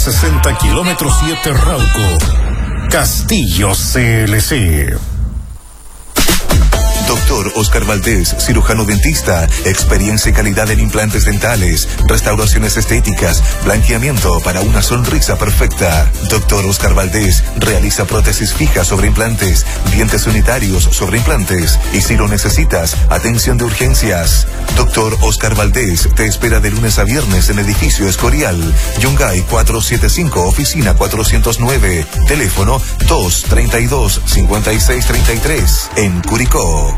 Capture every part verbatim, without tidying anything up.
sesenta kilómetros siete Rauco. Castillo C L C. Doctor Oscar Valdés, cirujano dentista, experiencia y calidad en implantes dentales, restauraciones estéticas, blanqueamiento para una sonrisa perfecta. Doctor Oscar Valdés realiza prótesis fijas sobre implantes, dientes unitarios sobre implantes y si lo necesitas, atención de urgencias. Doctor Oscar Valdés te espera de lunes a viernes en edificio Escorial, Yungay cuatrocientos setenta y cinco, oficina cuatrocientos nueve, teléfono dos treinta y dos, cincuenta y seis treinta y tres, en Curicó.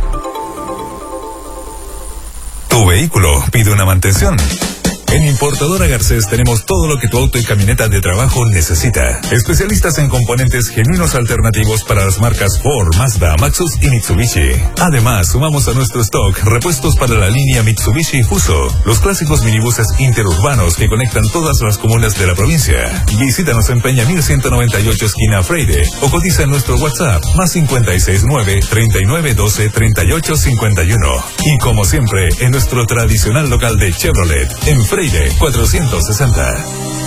Tu vehículo pide una mantención. En Importadora Garcés tenemos todo lo que tu auto y camioneta de trabajo necesita. Especialistas en componentes genuinos alternativos para las marcas Ford, Mazda, Maxus y Mitsubishi. Además, sumamos a nuestro stock repuestos para la línea Mitsubishi Fuso, los clásicos minibuses interurbanos que conectan todas las comunas de la provincia. Visítanos en Peña mil ciento noventa y ocho esquina Freire o cotiza en nuestro WhatsApp más cincuenta y seis nueve, treinta y nueve doce, treinta y ocho cincuenta y uno. Y como siempre, en nuestro tradicional local de Chevrolet, en Freire cuatrocientos sesenta.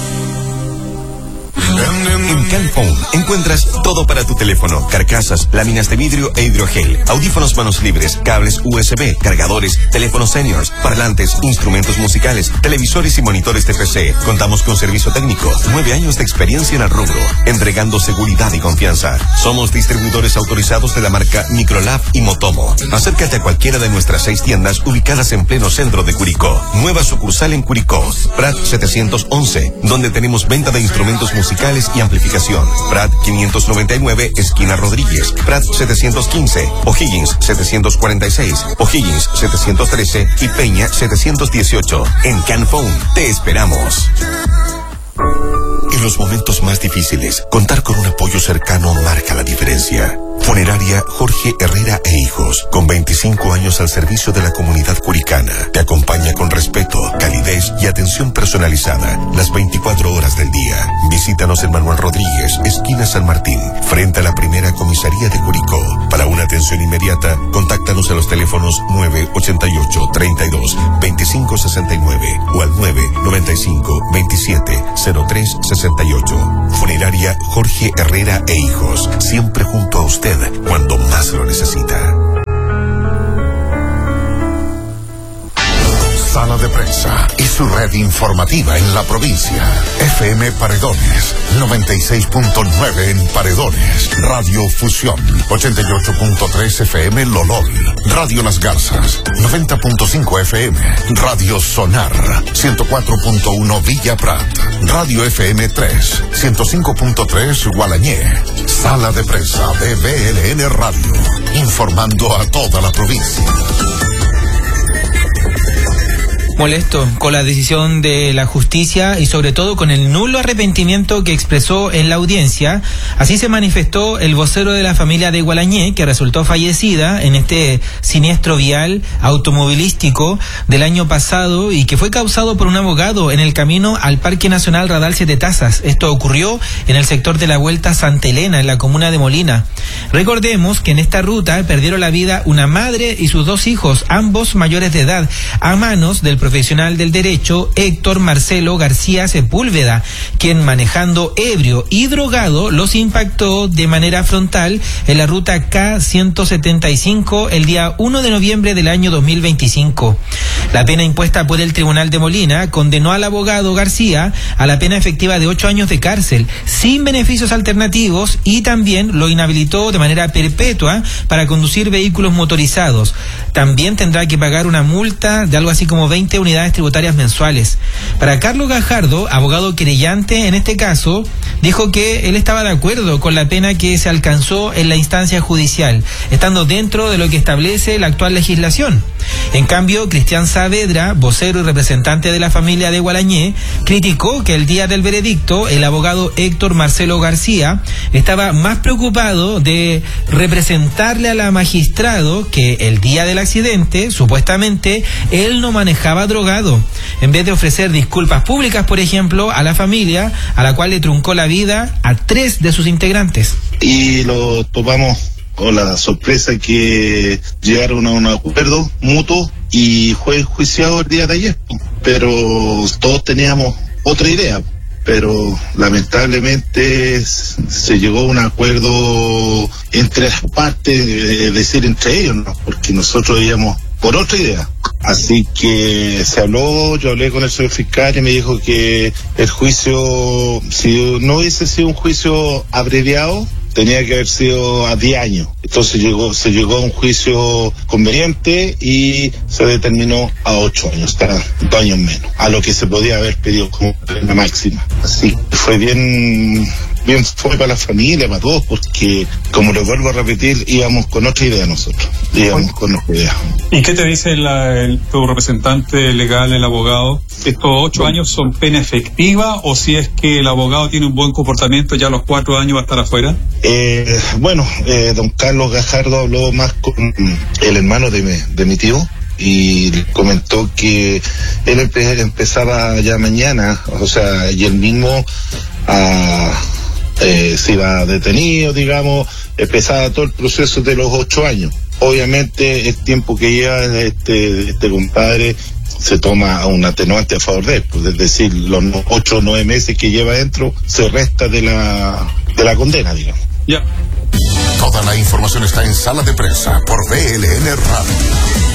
En Canphone encuentras todo para tu teléfono: carcasas, láminas de vidrio e hidrogel, audífonos manos libres, cables U S B, cargadores, teléfonos seniors, parlantes, instrumentos musicales, televisores y monitores de P C. Contamos con servicio técnico, nueve años de experiencia en el rubro, entregando seguridad y confianza. Somos distribuidores autorizados de la marca Microlab y Motomo. Acércate a cualquiera de nuestras seis tiendas ubicadas en pleno centro de Curicó. Nueva sucursal en Curicó, Prat setecientos once, donde tenemos venta de instrumentos musicales y amplificación. Prat quinientos noventa y nueve, esquina Rodríguez. Prat setecientos quince, O'Higgins setecientos cuarenta y seis, O'Higgins setecientos trece y Peña setecientos dieciocho. En Canphone te esperamos. En los momentos más difíciles, contar con un apoyo cercano marca la diferencia. Funeraria Jorge Herrera e Hijos, con veinticinco años al servicio de la comunidad curicana, te acompaña con respeto, calidez y atención personalizada las veinticuatro horas del día. Visítanos en Manuel Rodríguez, esquina San Martín, frente a la primera comisaría de Curicó. Para una atención inmediata, contáctanos a los teléfonos nueve ochenta y ocho, treinta y dos, veinticinco sesenta y nueve o al nueve noventa y cinco, veintisiete, cero tres sesenta y ocho. Funeraria Jorge Herrera e Hijos, siempre junto a usted cuando más lo necesita. Sala de Prensa y su red informativa en la provincia. F M Paredones, noventa y seis punto nueve en Paredones. Radio Fusión, ochenta y ocho punto tres F M Lolol. Radio Las Garzas, noventa punto cinco F M. Radio Sonar, ciento cuatro punto uno Villa Prat. Radio F M tres, ciento cinco punto tres Gualañé. Sala de Prensa de B L N Radio, informando a toda la provincia. Molesto con la decisión de la justicia y sobre todo con el nulo arrepentimiento que expresó en la audiencia. Así se manifestó el vocero de la familia de Gualañé, que resultó fallecida en este siniestro vial automovilístico del año pasado y que fue causado por un abogado en el camino al Parque Nacional Radal Siete Tazas. Esto ocurrió en el sector de la Vuelta Santa Elena, en la comuna de Molina. Recordemos que en esta ruta perdieron la vida una madre y sus dos hijos, ambos mayores de edad, a manos del profesional del derecho Héctor Marcelo García Sepúlveda, quien manejando ebrio y drogado los impactó de manera frontal en la ruta K ciento setenta y cinco el día uno de noviembre del año dos mil veinticinco. La pena impuesta por el Tribunal de Molina condenó al abogado García a la pena efectiva de ocho años de cárcel, sin beneficios alternativos, y también lo inhabilitó de manera perpetua para conducir vehículos motorizados. También tendrá que pagar una multa de algo así como veinte unidades tributarias mensuales. Para Carlos Gajardo, abogado querellante en este caso, dijo que él estaba de acuerdo con la pena que se alcanzó en la instancia judicial, estando dentro de lo que establece la actual legislación. En cambio, Cristian Saavedra, vocero y representante de la familia de Gualañé, criticó que el día del veredicto el abogado Héctor Marcelo García estaba más preocupado de representarle a la magistrado que el día del accidente, supuestamente, él no manejaba drogado, en vez de ofrecer disculpas públicas, por ejemplo, a la familia, a la cual le truncó la vida a tres de sus integrantes. Y lo tomamos con la sorpresa que llegaron a un acuerdo mutuo y fue enjuiciado el día de ayer, pero todos teníamos otra idea. pero lamentablemente se llegó a un acuerdo entre las partes, es decir, entre ellos, ¿no? Porque nosotros íbamos por otra idea. Así que se habló, yo hablé con el señor fiscal y me dijo que el juicio, si no hubiese sido un juicio abreviado, tenía que haber sido a diez años. Entonces llegó, se llegó a un juicio conveniente y se determinó a ocho años, está dos años menos, a lo que se podía haber pedido como pena máxima. Así que fue bien, bien fue para la familia, para todos, porque, como les vuelvo a repetir, íbamos con otra idea nosotros, íbamos con otra idea. ¿Y qué te dice la, el, tu representante legal, el abogado? ¿Estos ocho años son pena efectiva o si es que el abogado tiene un buen comportamiento, ya a los cuatro años va a estar afuera? Eh, bueno, eh, don Carlos Gajardo habló más con el hermano de mi, de mi tío y comentó que él empe- empezaba ya mañana, o sea, y él mismo a, eh, se iba detenido, digamos, empezaba todo el proceso de los ocho años. Obviamente el tiempo que lleva este, este compadre se toma un atenuante a favor de él, pues, es decir, los ocho o nueve meses que lleva adentro se resta de la, de la condena, digamos. Ya. Toda la información está en Sala de Prensa por B L N Radio.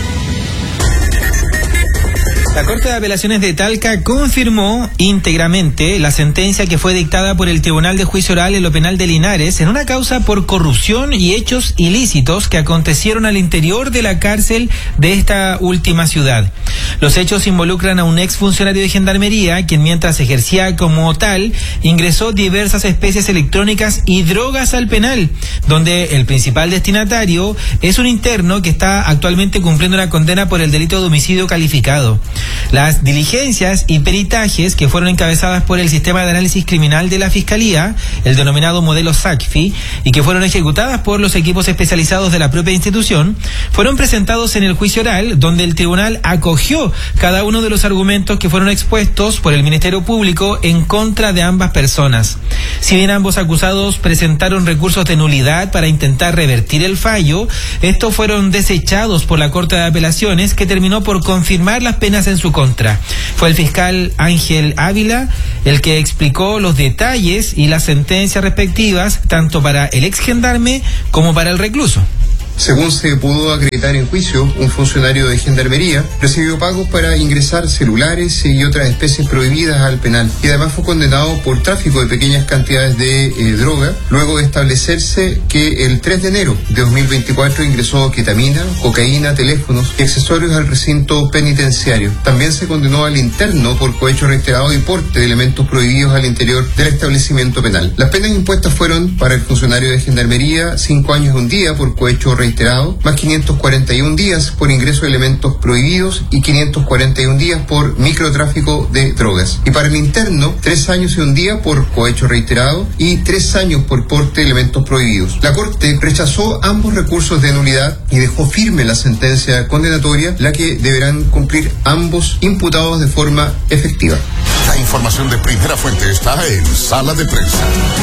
La Corte de Apelaciones de Talca confirmó íntegramente la sentencia que fue dictada por el Tribunal de Juicio Oral en lo Penal de Linares en una causa por corrupción y hechos ilícitos que acontecieron al interior de la cárcel de esta última ciudad. Los hechos involucran a un exfuncionario de Gendarmería, quien mientras ejercía como tal, ingresó diversas especies electrónicas y drogas al penal, donde el principal destinatario es un interno que está actualmente cumpliendo una condena por el delito de homicidio calificado. Las diligencias y peritajes que fueron encabezadas por el Sistema de Análisis Criminal de la Fiscalía, el denominado modelo SACFI, y que fueron ejecutadas por los equipos especializados de la propia institución, fueron presentados en el juicio oral, donde el tribunal acogió cada uno de los argumentos que fueron expuestos por el Ministerio Público en contra de ambas personas. Si bien ambos acusados presentaron recursos de nulidad para intentar revertir el fallo, estos fueron desechados por la Corte de Apelaciones, que terminó por confirmar las penas en su contra. Fue el fiscal Ángel Ávila el que explicó los detalles y las sentencias respectivas tanto para el ex gendarme como para el recluso. Según se pudo acreditar en juicio, un funcionario de Gendarmería recibió pagos para ingresar celulares y otras especies prohibidas al penal y además fue condenado por tráfico de pequeñas cantidades de eh, droga, luego de establecerse que el tres de enero de dos mil veinticuatro ingresó ketamina, cocaína, teléfonos y accesorios al recinto penitenciario. También se condenó al interno por cohecho reiterado y porte de elementos prohibidos al interior del establecimiento penal. Las penas impuestas fueron para el funcionario de Gendarmería cinco años y un día por cohecho reiterado, más quinientos cuarenta y un días por ingreso de elementos prohibidos y quinientos cuarenta y un días por microtráfico de drogas. Y para el interno, tres años y un día por cohecho reiterado y tres años por porte de elementos prohibidos. La Corte rechazó ambos recursos de nulidad y dejó firme la sentencia condenatoria, la que deberán cumplir ambos imputados de forma efectiva. La información de primera fuente está en Sala de Prensa.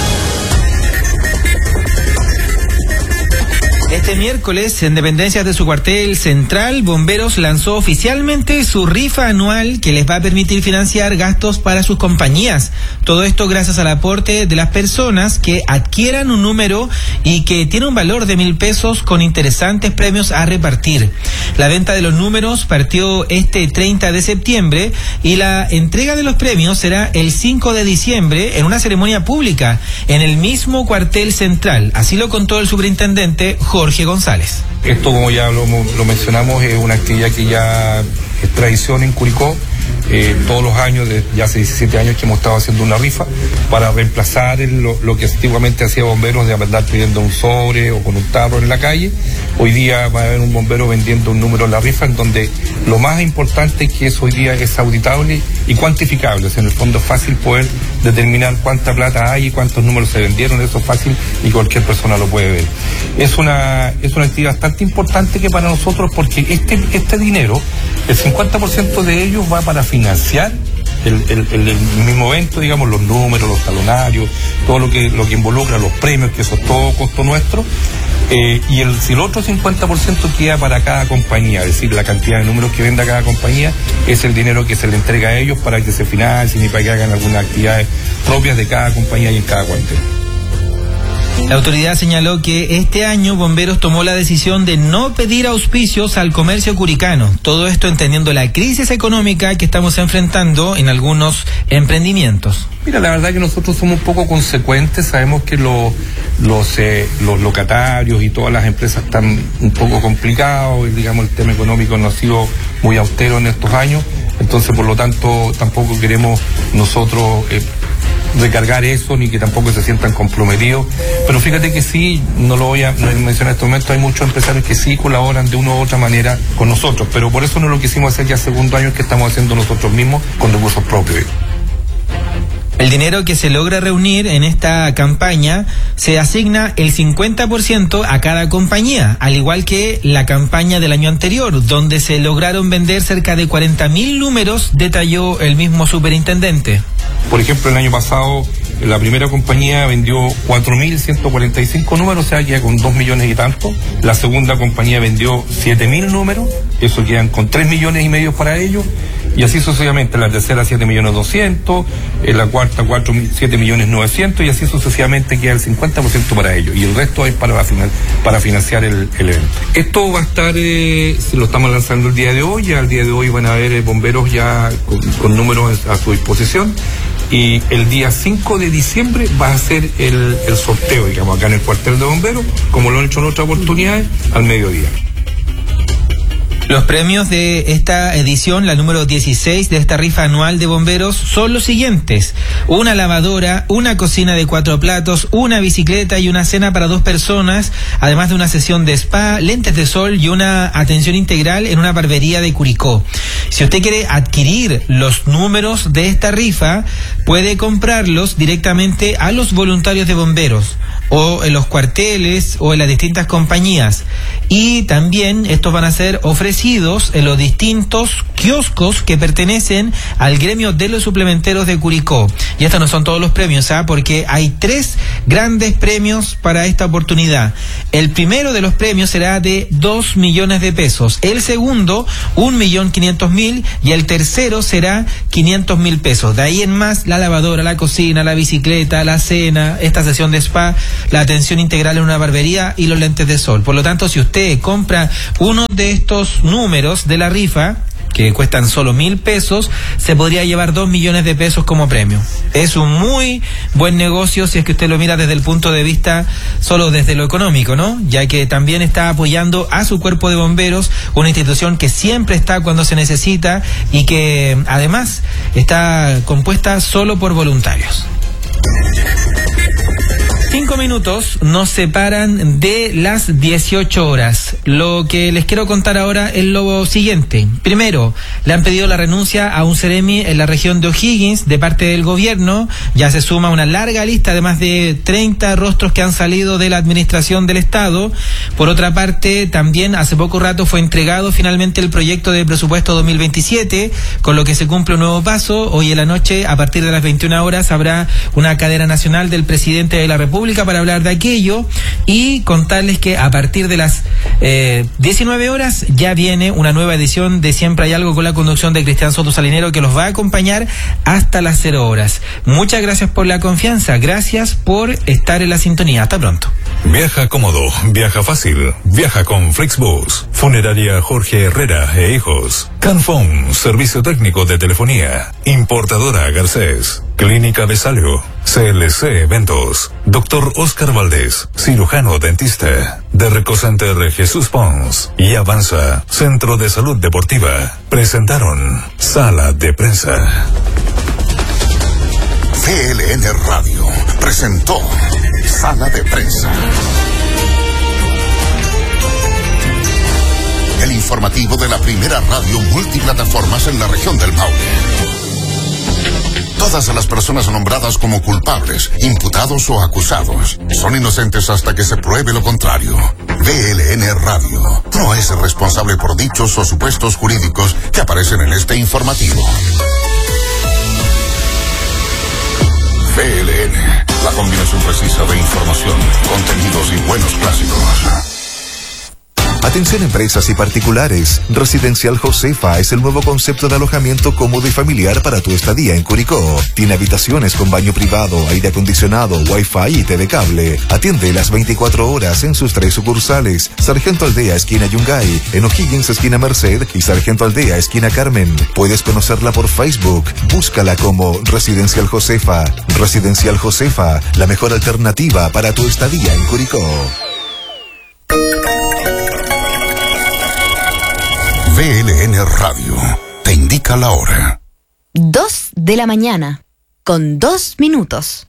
Este miércoles, en dependencias de su cuartel central, Bomberos lanzó oficialmente su rifa anual que les va a permitir financiar gastos para sus compañías. Todo esto gracias al aporte de las personas que adquieran un número y que tiene un valor de mil pesos con interesantes premios a repartir. La venta de los números partió este treinta de septiembre y la entrega de los premios será el cinco de diciembre en una ceremonia pública en el mismo cuartel central. Así lo contó el superintendente Jorge González. Esto, como ya lo, lo mencionamos, es una actividad que ya es tradición en Curicó. Eh, todos los años, de, ya hace diecisiete años que hemos estado haciendo una rifa para reemplazar el, lo, lo que antiguamente hacía Bomberos de andar pidiendo un sobre o con un tarro en la calle. Hoy día va a haber un bombero vendiendo un número en la rifa, en donde lo más importante es que eso hoy día es auditable y cuantificable. O sea, en el fondo es fácil poder determinar cuánta plata hay y cuántos números se vendieron. Eso es fácil y cualquier persona lo puede ver. Es una, es una actividad bastante importante que para nosotros, porque este, este dinero, el cincuenta por ciento de ellos va para financiar el, el, el, el mismo evento, digamos, los números, los talonarios, todo lo que, lo que involucra, los premios, que eso es todo costo nuestro. Eh, y el, si el otro cincuenta por ciento queda para cada compañía, es decir, la cantidad de números que venda cada compañía es el dinero que se le entrega a ellos para que se financien y para que hagan algunas actividades propias de cada compañía y en cada cuartel. La autoridad señaló que este año Bomberos tomó la decisión de no pedir auspicios al comercio curicano. Todo esto entendiendo la crisis económica que estamos enfrentando en algunos emprendimientos. Mira, la verdad que nosotros somos un poco consecuentes, sabemos que lo, los, eh, los locatarios y todas las empresas están un poco complicados, y digamos el tema económico no ha sido muy austero en estos años, entonces por lo tanto tampoco queremos nosotros eh, recargar eso, ni que tampoco se sientan comprometidos, pero fíjate que sí, no lo voy a no mencionar en este momento, hay muchos empresarios que sí colaboran de una u otra manera con nosotros, pero por eso no lo quisimos hacer ya segundo año que estamos haciendo nosotros mismos con recursos propios. El dinero que se logra reunir en esta campaña se asigna el cincuenta por ciento a cada compañía, al igual que la campaña del año anterior, donde se lograron vender cerca de cuarenta mil números, detalló el mismo superintendente. Por ejemplo, el año pasado la primera compañía vendió cuatro mil ciento cuarenta y cinco números, o sea, queda con dos millones y tanto. La segunda compañía vendió siete mil números, eso quedan con tres millones y medio para ellos. Y así sucesivamente, la tercera siete millones doscientos, en la cuarta cuatro, siete millones novecientos, y así sucesivamente queda el cincuenta por ciento para ellos, y el resto es para, la final, para financiar el, el evento. Esto va a estar, eh, lo estamos lanzando el día de hoy, ya el día de hoy van a haber eh, bomberos ya con, con números a su disposición, y el día cinco de diciembre va a ser el, el sorteo, digamos, acá en el cuartel de bomberos, como lo han hecho en otras oportunidades, al mediodía. Los premios de esta edición, la número dieciséis de esta rifa anual de bomberos, son los siguientes: una lavadora, una cocina de cuatro platos, una bicicleta y una cena para dos personas, además de una sesión de spa, lentes de sol y una atención integral en una barbería de Curicó. Si usted quiere adquirir los números de esta rifa, puede comprarlos directamente a los voluntarios de bomberos, o en los cuarteles, o en las distintas compañías. Y también estos van a ser ofrecidos en los distintos kioscos que pertenecen al gremio de los suplementeros de Curicó. Y estos no son todos los premios, ¿ah? Porque hay tres grandes premios para esta oportunidad. El primero de los premios será de dos millones de pesos. El segundo, un millón quinientos mil. Y el tercero será quinientos mil pesos. De ahí en más, la lavadora, la cocina, la bicicleta, la cena, esta sesión de spa, la atención integral en una barbería y los lentes de sol. Por lo tanto, si usted compra uno de estos números de la rifa, que cuestan solo mil pesos, se podría llevar dos millones de pesos como premio. Es un muy buen negocio si es que usted lo mira desde el punto de vista solo desde lo económico, ¿no? Ya que también está apoyando a su cuerpo de bomberos, una institución que siempre está cuando se necesita y que además está compuesta solo por voluntarios. Cinco minutos nos separan de las dieciocho horas. Lo que les quiero contar ahora es lo siguiente. Primero, le han pedido la renuncia a un seremi en la región de O'Higgins de parte del gobierno. Ya se suma una larga lista de más de treinta rostros que han salido de la administración del Estado. Por otra parte, también hace poco rato fue entregado finalmente el proyecto de presupuesto dos mil veintisiete, con lo que se cumple un nuevo paso. Hoy en la noche, a partir de las veintiuna horas, habrá una cadena nacional del presidente de la República para hablar de aquello y contarles que a partir de las eh, diecinueve horas ya viene una nueva edición de Siempre hay algo con la conducción de Cristian Soto Salinero, que los va a acompañar hasta las cero horas. Muchas gracias por la confianza, gracias por estar en la sintonía. Hasta pronto. Viaja cómodo, viaja fácil, viaja con Flixbus. Funeraria Jorge Herrera e Hijos. Canfón, servicio técnico de telefonía. Importadora Garcés. Clínica Besalio. C L C Eventos. Doctor Oscar Valdés, cirujano dentista. De Recocenter Jesús Pons. Y Avanza, Centro de Salud Deportiva. Presentaron Sala de Prensa. C L N Radio presentó Sala de Prensa. El informativo de la primera radio multiplataformas en la región del Maule. Todas las personas nombradas como culpables, imputados o acusados son inocentes hasta que se pruebe lo contrario. V L N Radio no es responsable por dichos o supuestos jurídicos que aparecen en este informativo. V L N, la combinación precisa de información, contenidos y buenos clásicos. Atención empresas y particulares. Residencial Josefa es el nuevo concepto de alojamiento cómodo y familiar para tu estadía en Curicó. Tiene habitaciones con baño privado, aire acondicionado, wifi y T V cable. Atiende las veinticuatro horas en sus tres sucursales. Sargento Aldea, esquina Yungay, en O'Higgins, esquina Merced y Sargento Aldea, esquina Carmen. Puedes conocerla por Facebook. Búscala como Residencial Josefa. Residencial Josefa, la mejor alternativa para tu estadía en Curicó. V L N Radio te indica la hora. Dos de la mañana, con dos minutos.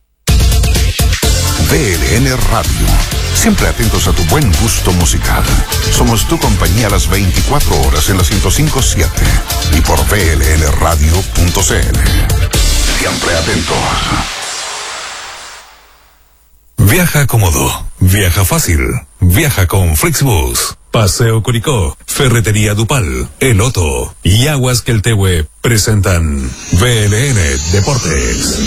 V L N Radio, siempre atentos a tu buen gusto musical. Somos tu compañía a las veinticuatro horas en la ciento cinco punto siete y por V L N radio punto c l. Siempre atentos. Viaja cómodo, viaja fácil, viaja con Flixbus. Paseo Curicó, Ferretería Dupal, El Otto y Aguas Queltehue presentan V L N Deportes.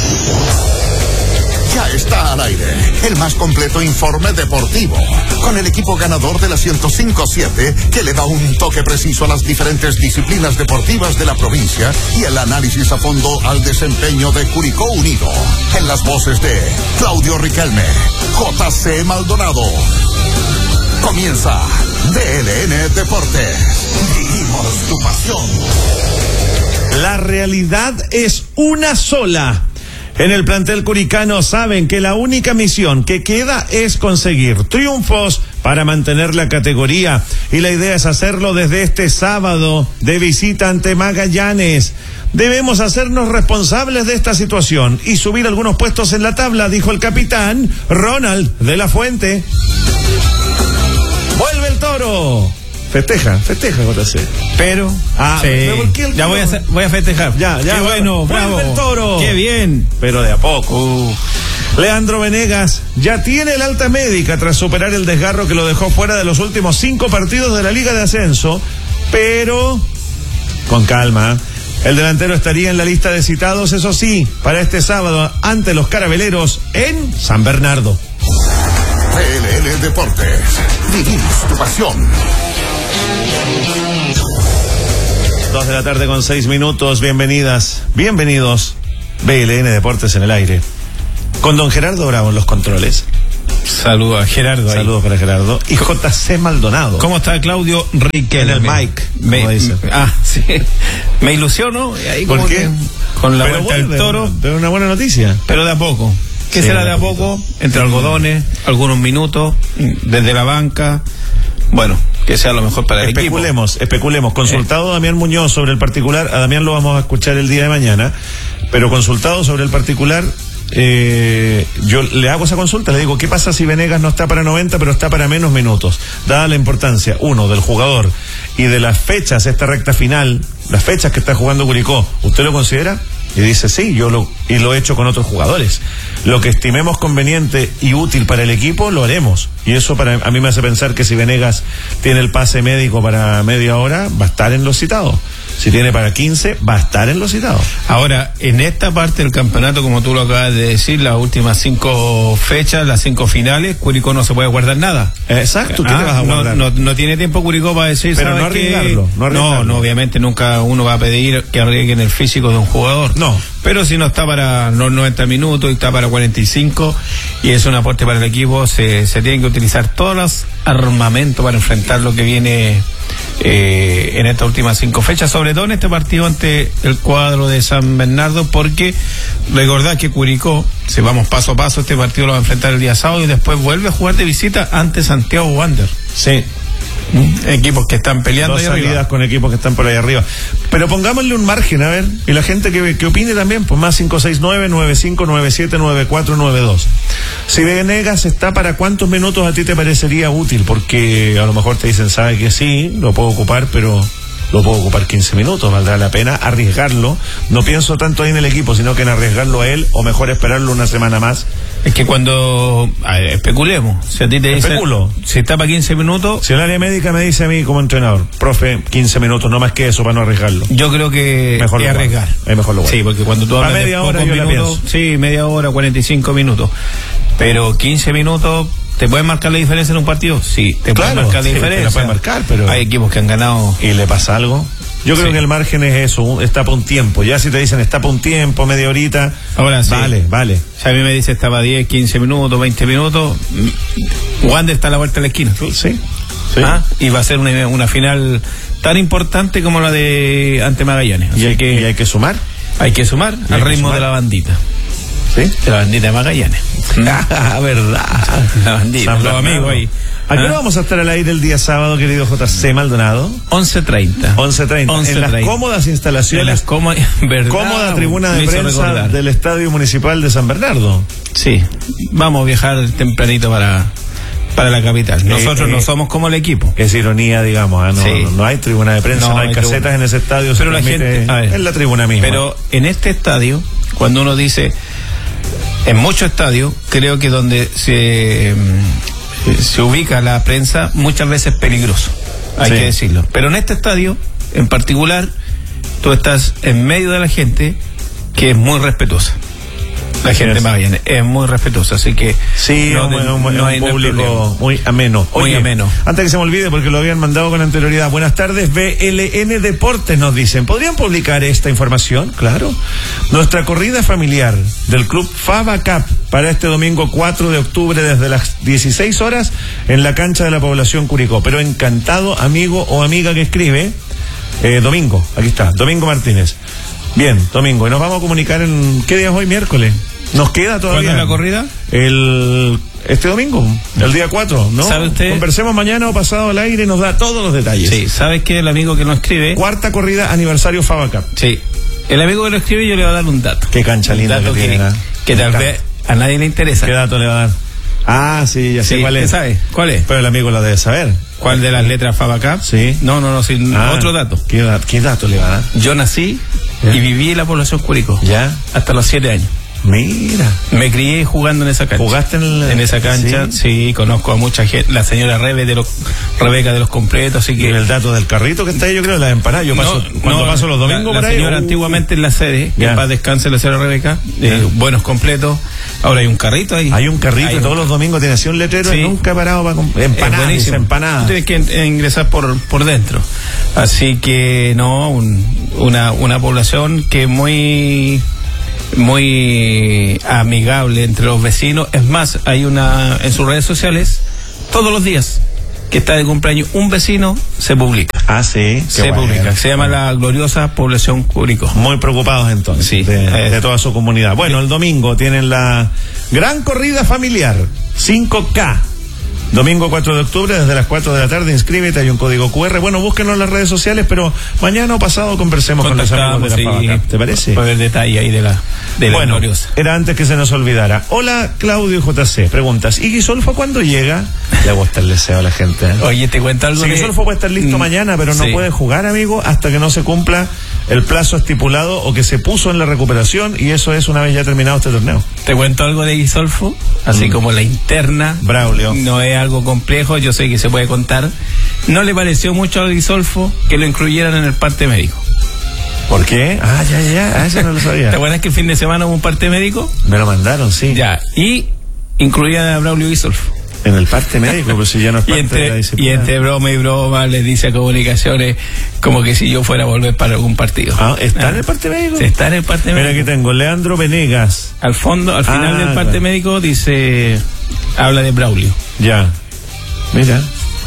Ya está al aire el más completo informe deportivo, con el equipo ganador de la ciento cinco punto siete que le da un toque preciso a las diferentes disciplinas deportivas de la provincia y el análisis a fondo al desempeño de Curicó Unido. En las voces de Claudio Riquelme, J C Maldonado. Comienza V L N Deportes. Vivimos tu pasión. La realidad es una sola. En el plantel curicano saben que la única misión que queda es conseguir triunfos para mantener la categoría. Y la idea es hacerlo desde este sábado de visita ante Magallanes. Debemos hacernos responsables de esta situación y subir algunos puestos en la tabla, dijo el capitán Ronald de la Fuente. ¡Vuelve el Toro! Festeja, festeja, J C. Pero, ah, sí. pero ¿por qué el ya voy a, hacer, voy a festejar. Ya, ya. Qué bueno, bravo. ¡Vuelve el Toro! ¡Qué bien! Pero de a poco. Uh. Leandro Venegas ya tiene el alta médica tras superar el desgarro que lo dejó fuera de los últimos cinco partidos de la Liga de Ascenso, pero con calma. El delantero estaría en la lista de citados, eso sí, para este sábado ante los Carabeleros en San Bernardo. V L N Deportes, vivimos tu pasión. Dos de la tarde con seis minutos, bienvenidas, bienvenidos, V L N Deportes en el aire. Con don Gerardo Bravo en los controles. Saludos a Gerardo. Saludos para Gerardo. Y J C Maldonado. ¿Cómo está Claudio Riquelme? En el mic. Me, dice. Ah, sí. Me ilusiono. Ahí ¿Por como qué? Que, con la pero vuelta del Toro. Pero una buena noticia. Pero de a poco. ¿Qué sí, será de a poco? Entre algodones, algunos minutos, desde la banca. Bueno, que sea lo mejor para el equipo. Especulemos, especulemos. Consultado eh. Damián Muñoz sobre el particular, a Damián lo vamos a escuchar el día de mañana, pero consultado sobre el particular, eh, yo le hago esa consulta, le digo, ¿qué pasa si Venegas no está para noventa, pero está para menos minutos? Dada la importancia, uno, del jugador y de las fechas, esta recta final, las fechas que está jugando Curicó, ¿usted lo considera? Y dice, sí, yo lo, y lo he hecho con otros jugadores. Lo que estimemos conveniente y útil para el equipo, lo haremos. Y eso para a mí me hace pensar que si Venegas tiene el pase médico para media hora, va a estar en los citados. Si tiene para quince, va a estar en los citados. Ahora, en esta parte del campeonato, como tú lo acabas de decir, las últimas cinco fechas, las cinco finales, Curicó no se puede guardar nada. Exacto, ¿qué ah, te vas a guardar? No, no, no tiene tiempo Curicó para decir, pero no arriesgarlo, que... no arriesgarlo. No, no, obviamente nunca uno va a pedir que arriesguen el físico de un jugador. No. Pero si no está para los noventa minutos y está para cuarenta y cinco y es un aporte para el equipo, se, se tienen que utilizar todos los armamentos para enfrentar lo que viene eh, en estas últimas cinco fechas, sobre todo en este partido ante el cuadro de San Bernardo, porque recordad que Curicó, si vamos paso a paso, este partido lo va a enfrentar el día sábado y después vuelve a jugar de visita ante Santiago Wander. Sí. Equipos que están peleando dos ahí salidas arriba. Con equipos que están por ahí arriba. Pero pongámosle un margen, a ver, y la gente que, que opine también, pues más cinco seis nueve, nueve cinco nueve siete, nueve cuatro nueve dos. Si Venegas está para cuántos minutos a ti te parecería útil, porque a lo mejor te dicen, sabe que sí, lo puedo ocupar, pero lo puedo ocupar quince minutos, valdrá la pena arriesgarlo. No pienso tanto ahí en el equipo, sino que en arriesgarlo a él, o mejor esperarlo una semana más. Es que cuando a ver, especulemos, si a ti te dicen, Especulo. si está para quince minutos, Si el área médica me dice a mí como entrenador, profe, quince minutos, no más que eso para no arriesgarlo. yo creo que Mejor es lo arriesgar. guardo. Es mejor lo guardo. Sí, porque cuando tú A hablas de media hora pocos yo la minutos, pienso. sí, media hora, cuarenta y cinco minutos. Pero quince minutos, ¿te pueden marcar la diferencia en un partido? Sí, te pueden Claro, marcar la sí, te diferencia. la pueden marcar, pero- hay equipos que han ganado. ¿Y le pasa algo? Yo creo Sí. que el margen es eso, un- está para un tiempo. Ya si te dicen está para un tiempo, media horita, Ahora sí. vale, vale. Si a mí me dice estaba diez, quince minutos, veinte minutos, mm, Wander está a la vuelta de la esquina. Sí, sí. ¿Ah? Y va a ser una, una final tan importante como la de ante Magallanes. Y Así hay, que y hay que sumar. hay que sumar hay al que ritmo sumar. de la bandita. ¿Sí? De la bandita de Magallanes. Ah, verdad. La bandita, San los Bernardo. amigos ahí. ¿A qué hora ¿Ah? vamos a estar al aire el día sábado, querido J C Maldonado? once treinta. once treinta. En las cómodas instalaciones. En las cómodas, ¿verdad? Cómoda tribuna Me de hizo prensa recordar. del Estadio Municipal de San Bernardo. Sí, vamos a viajar tempranito para, para la capital. Nosotros Eh, eh, no somos como el equipo. Es ironía, digamos. ¿eh? No, Sí. no, no hay tribuna de prensa, no, No hay hay casetas tribuna. en ese estadio. Pero se la transmite gente, a ver, en la tribuna misma. Pero en este estadio, cuando uno dice, en muchos estadios, creo que donde se, mm, se ubica la prensa, muchas veces es peligroso, hay Sí. que decirlo. Pero en este estadio, en particular, tú estás en medio de la gente que es muy respetuosa. La gente de Magallanes es muy respetuosa, así que Sí, no, un, de- un- un no hay no hay público problema. muy ameno. Muy Oye, ameno. Antes que se me olvide, porque lo habían mandado con anterioridad. Buenas tardes, B L N Deportes nos dicen. ¿Podrían publicar esta información? Claro. Nuestra corrida familiar del club Fava Cup para este domingo cuatro de octubre desde las dieciséis horas en la cancha de la población Curicó. Pero encantado, amigo o amiga que escribe, eh, Domingo, aquí está, Domingo Martínez. Bien, Domingo, y nos vamos a comunicar en, ¿qué día es hoy? Miércoles. Nos queda todavía. ¿Cuándo es la corrida? El, este domingo, el día cuatro, ¿no? ¿Sabe usted? Conversemos mañana o pasado al aire y nos da todos los detalles. Sí, ¿sabes qué? El amigo que nos escribe. Cuarta corrida aniversario Fava Cup. Sí. El amigo que lo escribe, yo le voy a dar un dato. Qué cancha Un linda dato que que, tiene, ¿eh? que Me tal encanta. vez a nadie le interesa. ¿Qué dato le va a dar? Ah, sí, ya sé Sí, cuál ¿usted es. sabe? ¿Cuál es? Pero el amigo lo debe saber. ¿Cuál de las letras Fava Cup? Sí. No, no, no, sí, Ah, otro dato. ¿Qué, da- qué dato le va a dar? Yo nací ¿Ya? y viví en la población Curicó. ¿Ya? Hasta los siete años. Mira. Me crié jugando en esa cancha. ¿Jugaste en, el- En esa cancha, Sí. sí, conozco a mucha gente. La señora Rebe de los, Rebeca de los completos, así Y que. el dato del carrito que está ahí, yo creo, las empanadas. Yo paso, No, cuando no, paso los domingos la, por la ahí. señora uh, antiguamente en la sede, que Ya. en paz descanse la señora Rebeca, eh, Ya. buenos completos. Ahora hay un carrito ahí. Hay un carrito, Hay todos un- los domingos tiene así un letrero Sí. y nunca he parado para comprar Es empanadas. buenísimo. empanadas. Tienes que en- ingresar por, por dentro. Así que no, un- una, una población que es muy muy amigable entre los vecinos. Es más, hay una en sus redes sociales todos los días que está de cumpleaños un vecino, se publica. Ah, sí. Se Qué bueno. publica. Se llama la gloriosa población Curicó. Muy preocupados entonces Sí, de, eh. de toda su comunidad. Bueno, el domingo tienen la gran corrida familiar, cinco K. Domingo cuatro de octubre, desde las cuatro de la tarde, inscríbete, hay un código cu erre. Bueno, búsquenlo en las redes sociales, pero mañana o pasado conversemos con los amigos de la sí, Fava Cup. ¿Te parece? Para ver detalle ahí de la, de la Bueno, gloriosa. era antes que se nos olvidara. Hola, Claudio J C. Preguntas, ¿y Guisolfo cuándo llega? Le gusta el deseo a la gente. ¿eh? Oye, te cuento algo. Sí, que- Guisolfo puede estar listo Mm, mañana, pero no sí. puede jugar, amigo, hasta que no se cumpla el plazo estipulado o que se puso en la recuperación, y eso es una vez ya terminado este torneo. Te cuento algo de Guisolfo, así Mm. como la interna. Braulio. No es algo complejo, yo sé que se puede contar. No le pareció mucho a Guisolfo que lo incluyeran en el parte médico. ¿Por qué? Ah, ya, ya, ya, ah, eso no lo ¿Te sabía. acuerdas que el fin de semana hubo un parte médico? Me lo mandaron, sí. Ya, y incluían a Braulio Guisolfo. En el parte médico, pues si ya no es Y parte de la entre, disciplina. y entre broma y broma le dice a Comunicaciones como que si yo fuera a volver para algún partido. Ah, ¿está Ah. en el parte médico? Se está en el parte Mira, médico. aquí tengo Leandro Venegas. Al fondo, al final Ah, del parte claro. médico dice, habla de Braulio. Ya. Mira.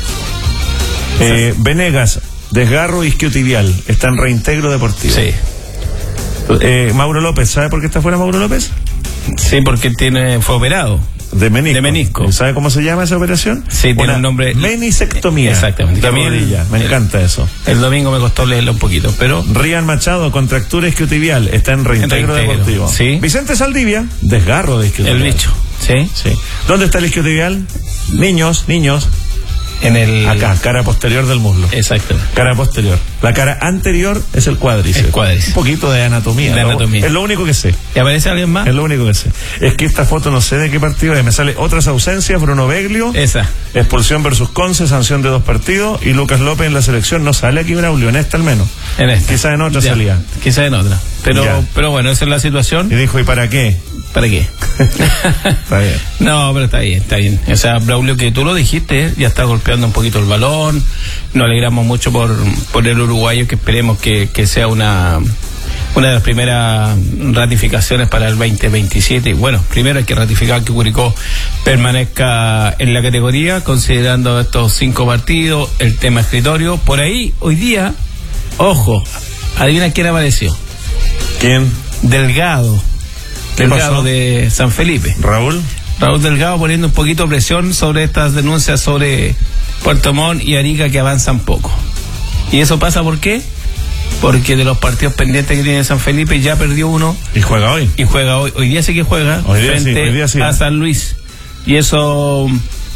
Eh, Venegas, desgarro isquiotibial, está en reintegro deportivo. Sí. Eh, Mauro López, ¿sabe por qué está fuera Mauro López? Sí, porque tiene, fue operado. De menisco. De menisco. ¿Sabe cómo se llama esa operación? Sí, tiene Una un nombre- menisectomía. Exactamente. De También- rodilla. Me el- encanta eso. El domingo me costó leerlo un poquito, pero Rian Machado, contractura isquiotibial, está en reintegro, En reintegro, deportivo. sí. Vicente Saldivia, desgarro de isquiotibial. el bicho, ¿sí? Sí. ¿Dónde está el isquiotibial? Niños, niños. En el... Acá, cara posterior del muslo. Exacto. Cara posterior. La cara anterior es el cuádriceps. El cuádriceps. Un poquito de anatomía. De anatomía. ¿no? Es lo único que sé. ¿Y aparece alguien más? Es lo único que sé. Es que esta foto no sé de qué partido es. Me sale otras ausencias, Bruno Beglio. Esa. Expulsión versus Conce, sanción de dos partidos. Y Lucas López en la selección. No sale aquí Braulio, en esta al menos. En esta. Quizás en otra ya. salía. Quizás en otra. Pero, pero bueno, esa es la situación. Y dijo, ¿y para qué? ¿Para qué? Está bien. No, pero está bien, está bien. O sea, Braulio, que tú lo dijiste, ya está golpeando un poquito el balón. Nos alegramos mucho por, por el uruguayo, que esperemos que, que sea una, una de las primeras ratificaciones para el veinte veintisiete. Y bueno, primero hay que ratificar que Curicó permanezca en la categoría, considerando estos cinco partidos, el tema escritorio. Por ahí, hoy día, ojo, adivina quién apareció. ¿Quién? Delgado. Delgado de San Felipe. Raúl. Raúl Delgado poniendo un poquito de presión sobre estas denuncias sobre Puerto Montt y Arica, que avanzan poco. ¿Y eso pasa por qué? Porque de los partidos pendientes que tiene San Felipe ya perdió uno. Y juega hoy. Y juega hoy. Hoy día sí que juega hoy día frente sí, hoy día sí, a ¿eh? San Luis. Y eso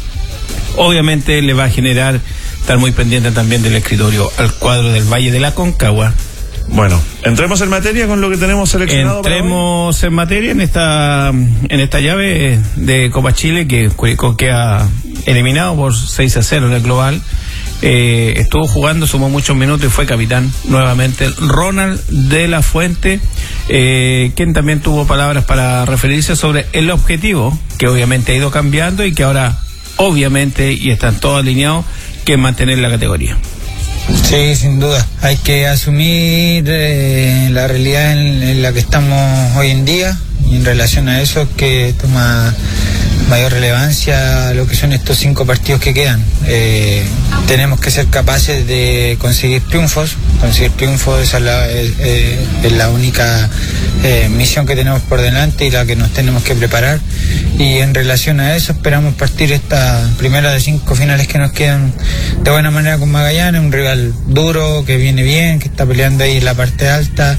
obviamente le va a generar estar muy pendiente también del escritorio al cuadro del Valle de la Concagua. Bueno, entremos en materia con lo que tenemos seleccionado. Entremos para hoy. en materia en esta en esta llave de Copa Chile, que Curicó queda eliminado por seis a cero en el global. Eh, estuvo jugando, sumó muchos minutos y fue capitán nuevamente Ronald de la Fuente, eh, quien también tuvo palabras para referirse sobre el objetivo, que obviamente ha ido cambiando y que ahora obviamente, y están todos alineados, que es mantener la categoría. Sí, sin duda. Hay que asumir eh, la realidad en, en la que estamos hoy en día, y en relación a eso que toma mayor relevancia lo que son estos cinco partidos que quedan. Eh, tenemos que ser capaces de conseguir triunfos, conseguir triunfos, esa es la, eh, es la única eh, misión que tenemos por delante y la que nos tenemos que preparar. Y en relación a eso esperamos partir esta primera de cinco finales que nos quedan de buena manera con Magallanes, un rival duro, que viene bien, que está peleando ahí en la parte alta,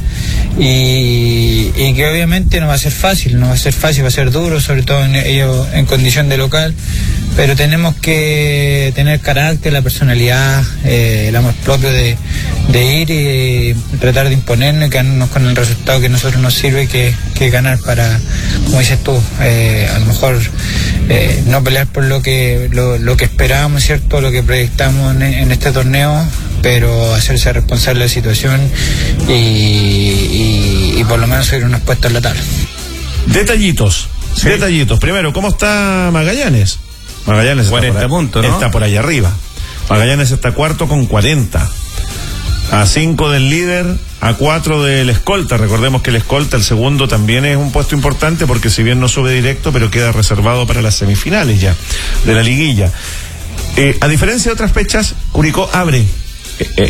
y, y que obviamente no va a ser fácil, no va a ser fácil, va a ser duro, sobre todo en ellos en condición de local, pero tenemos que tener carácter, la personalidad, eh, el amor propio de, de ir y tratar de imponernos y quedarnos con el resultado que a nosotros nos sirve, que, que ganar para, como dices tú, eh, a lo mejor eh, no pelear por lo que lo, lo que esperábamos, ¿cierto?, lo que proyectamos en, en este torneo, pero hacerse responsable de la situación y, y, y por lo menos subir unos puestos en la tabla. Detallitos, sí. detallitos. Primero, ¿cómo está Magallanes? Magallanes está, cuarenta por, puntos, ¿no? Está por allá arriba. Magallanes está cuarto con cuarenta. A cinco del líder, a cuatro del escolta. Recordemos que el escolta, el segundo, también es un puesto importante, porque si bien no sube directo, pero queda reservado para las semifinales ya de la liguilla. Eh, a diferencia de otras fechas, Curicó abre. Eh, eh,